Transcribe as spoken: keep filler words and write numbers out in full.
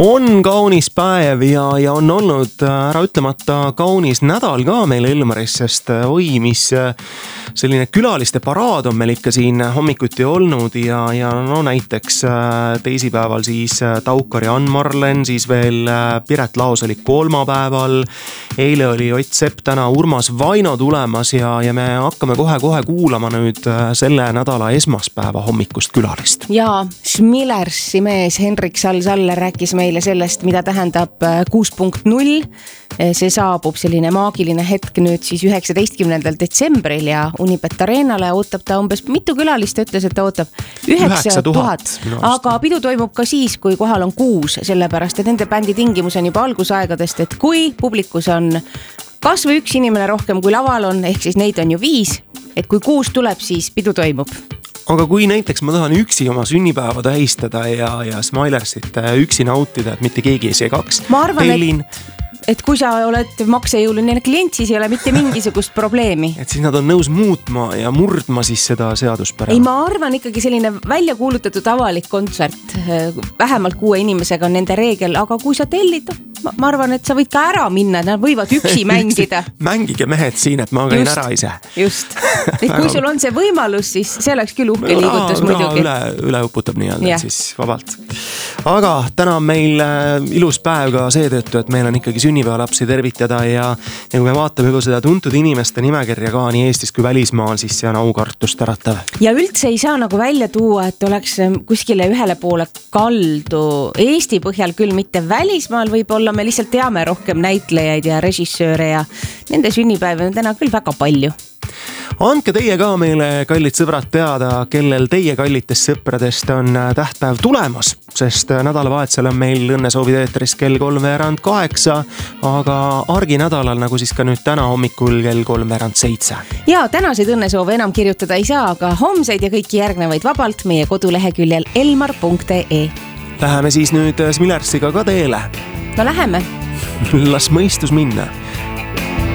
On kaunis päev ja, ja on olnud ära ütlemata kaunis nädal ka meil Elmaris, sest oi, mis selline külaliste paraad on meil ikka siin hommikuti olnud ja, ja no näiteks teisipäeval siis Taukar ja Ann-Marlen, siis veel Piret Laos oli kolmapäeval, eile oli Ott Sepp, täna Urmas Vaino tulemas ja, ja me hakkame kohe-kohe kuulama nüüd selle nädala esmaspäeva hommikust külalist. Ja Smilersi mees Henrik Sall-Saller rääkis meile sellest, mida tähendab kuus punkt null. See saabub selline maagiline hetk nüüd siis üheksateistkümnendal detsembril ja Unibet Arenale ootab ta umbes mitu külalist, ütles, et ta ootab üheksa tuhat. Aga pidu toimub ka siis, kui kohal on kuus, sellepärast, et nende bändi tingimus on juba algusaegadest, et kui publikus on kas või üks inimene rohkem kui laval on, ehk siis neid on ju viis, et kui kuus tuleb, siis pidu toimub. Aga kui näiteks ma tahan üksi oma sünnipäeva tähistada ja, ja Smilersit üksi nautida, et mitte keegi ei segaks, ma arvan, Tellin. et et kui sa oled maksejõuline klient, siis ei ole mitte mingisugust probleemi. Et siis nad on nõus muutma ja murdma siis seda seaduspära. Ei, ma arvan ikkagi selline välja kuulutatud avalik kontsert, vähemalt kuue inimesega on nende reegel, aga kui sa tellid, ma, ma arvan, et sa võid ka ära minna, nad võivad üksi mängida. Mängige mehed siin, et ma käin just, ära ise. Just, et kui sul on see võimalus, siis see oleks küll uhke liigutus muidugi. Üle, üle uputab nii-öelda, siis vabalt. Aga täna on meil ilus päev ka seetõttu, et meil on ikkagi sünnipäevalapsi tervitada ja, ja kui me vaatame juba seda tuntud inimeste nimekirja ka nii Eestis kui välismaal, siis see on aukartust äratav. Ja üldse ei saa nagu välja tuua, et oleks kuskile ühele poole kaldu. Eesti põhjal küll mitte välismaal, võib-olla me lihtsalt teame rohkem näitlejaid ja režissööre ja nende sünnipäev on täna küll väga palju. Andke teie ka meile, kallid sõbrad, teada, kellel teie kallitest sõpradest on tähtpäev tulemas, sest nädalavahetusel on meil õnnesoovid eetris kell kolmveerand kaheksa, aga arginädalal, nagu siis ka nüüd täna hommikul kell kolmveerand seitse. Ja tänaseid õnnesoove enam kirjutada ei saa, aga homseid ja kõiki järgnevaid vabalt meie koduleheküljel elmar punkt ee. Läheme siis nüüd Smilersiga ka teele. No läheme. Las mõistus minna.